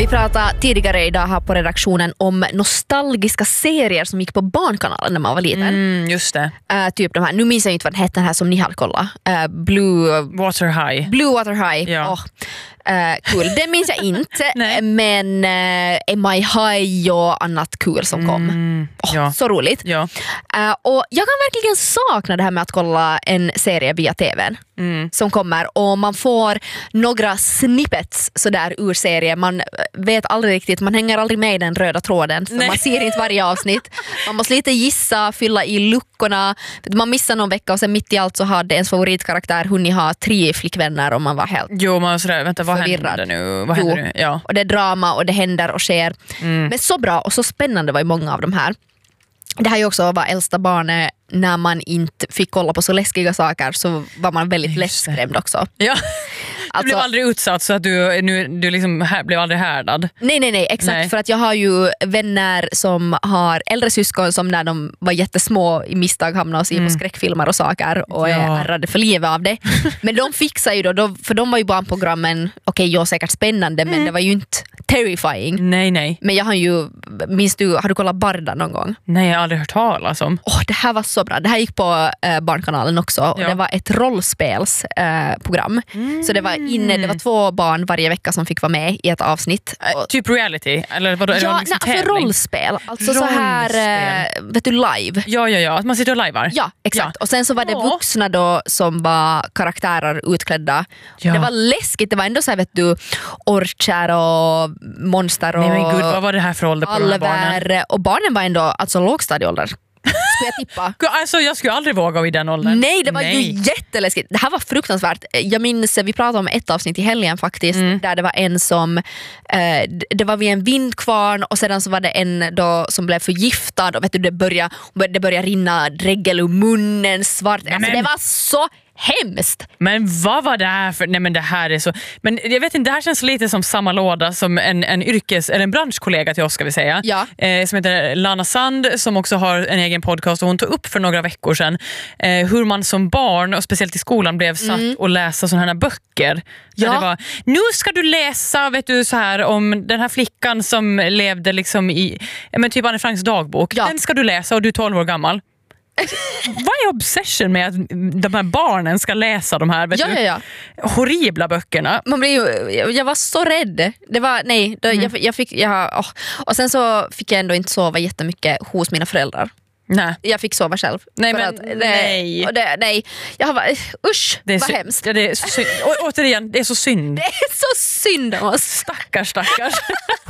Vi pratade tidigare idag här på redaktionen om nostalgiska serier som gick på Barnkanalen när man var liten. Just det. Typ de här, nu minns jag inte vad den hette, den här som ni hade kollat. Blue Water High. Ja. Cool. Det minns jag inte. Men My High och annat kul som kom. Så roligt. Ja. Och jag kan verkligen sakna det här med att kolla en serie via tvn som kommer, och man får några snippets sådär ur serien. Man vet aldrig riktigt, man hänger aldrig med i den röda tråden, för man ser inte varje avsnitt. Man måste lite gissa, fylla i luckorna. Man missar någon vecka och sen mitt i allt så hade ens favoritkaraktär hunnit ha 3 flickvänner och man var helt man sådär, vänta, vad händer nu? Ja. Och det är drama och det händer och sker. Men så bra och så spännande var ju många av de här. Det här är ju också vad äldsta barnet, när man inte fick kolla på så läskiga saker så var man väldigt lättskrämd också. Ja. Du blev aldrig utsatt så att du liksom blev aldrig härdad. Nej, exakt. För att jag har ju vänner som har äldre syskon som när de var jättesmå i misstag hamnade och se på skräckfilmer och saker och är ärrade för livet av det. Men de fixar ju då, för de var ju barnprogrammen, jag säkert spännande, men det var ju inte terrifying. Nej. Men jag har ju, minns du, har du kollat Barda någon gång? Nej, jag har aldrig hört talas om. Det här var så bra. Det här gick på Barnkanalen också och det var ett rollspelsprogram. Så det var 2 barn varje vecka som fick vara med i ett avsnitt. Typ reality? Eller vadå, för rollspel. Alltså så här, vet du, live. Ja, att man sitter och livear. Ja, exakt. Och sen så var det vuxna då som var karaktärer utklädda. Det var läskigt, det var ändå så här, vet du, orcher och monster och... Nej men gud, vad var det här för ålder på de här barnen? Och barnen var ändå alltså lågstadieålder. Skulle jag tippa? Alltså jag skulle aldrig våga i den åldern. Nej, det var ju jätteläskigt. Det här var fruktansvärt. Jag minns, vi pratade om ett avsnitt i helgen faktiskt, där det var en som det var vid en vindkvarn och sedan så var det en då som blev förgiftad och vet du, det började rinna dregel ur munnen, svart. Alltså, det var så hemskt. Men vad var det här för... Nej men det här är så... Men jag vet inte, det här känns lite som samma låda som en eller en branschkollega till oss, ska vi säga. Ja. Som heter Lana Sand, som också har en egen podcast, och hon tog upp för några veckor sedan hur man som barn, och speciellt i skolan, blev satt och läsa sådana här böcker. Ja. Det var, nu ska du läsa, vet du, så här om den här flickan som levde liksom i typ Anne Franks dagbok. Ja. Den ska du läsa och du är 12 år gammal. Vad är obsession med att de här barnen ska läsa de här horribla böckerna? Jag var så rädd. Det var och sen så fick jag ändå inte sova jättemycket hos mina föräldrar. Nej. Jag fick sova själv. Nej. Jag var usch, det är vad hemskt. Ja, det är så synd. Återigen, det är så synd. Det är så synd om oss. Stackars.